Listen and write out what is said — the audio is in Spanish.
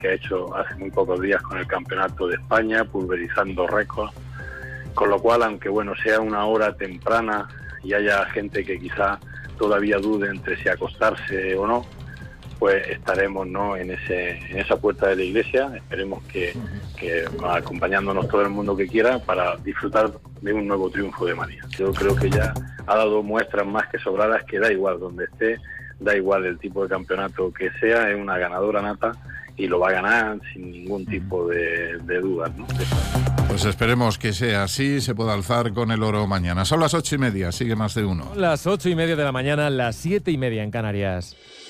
que ha hecho hace muy pocos días con el Campeonato de España, pulverizando récords, con lo cual, aunque bueno, sea una hora temprana y haya gente que quizá todavía dude entre si acostarse o no, pues estaremos, ¿no?, en esa puerta de la iglesia. Esperemos que acompañándonos todo el mundo que quiera para disfrutar de un nuevo triunfo de María. Yo creo que ya ha dado muestras más que sobradas que da igual donde esté, da igual el tipo de campeonato que sea, es una ganadora nata y lo va a ganar sin ningún tipo de dudas, ¿no? Pues esperemos que sea así, se pueda alzar con el oro mañana. Son las 8:30, sigue Más de Uno. Las 8:30 de la mañana, las 7:30 en Canarias.